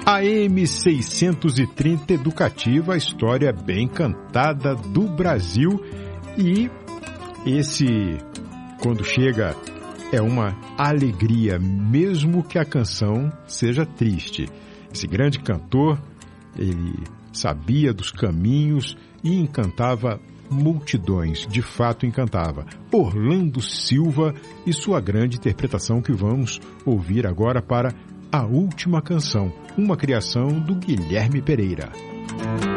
AM 630 Educativa, a história bem cantada do Brasil. E esse, quando chega, é uma alegria, mesmo que a canção seja triste. Esse grande cantor, ele sabia dos caminhos e encantava multidões, de fato encantava. Orlando Silva e sua grande interpretação que vamos ouvir agora para A Última Canção, uma criação do Guilherme Pereira.